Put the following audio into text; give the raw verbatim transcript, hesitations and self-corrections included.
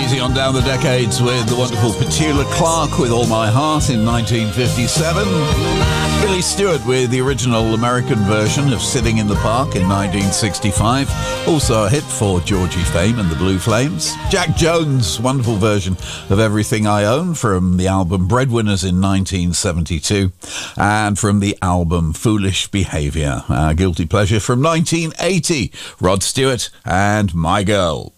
Easy on down the decades with the wonderful Petula Clark with All My Heart in nineteen fifty-seven. Billy Stewart with the original American version of Sitting in the Park in nineteen sixty-five. Also a hit for Georgie Fame and the Blue Flames. Jack Jones' wonderful version of Everything I Own from the album Breadwinners in nineteen seventy-two. And from the album Foolish Behaviour, a guilty pleasure from nineteen eighty, Rod Stewart and My Girl.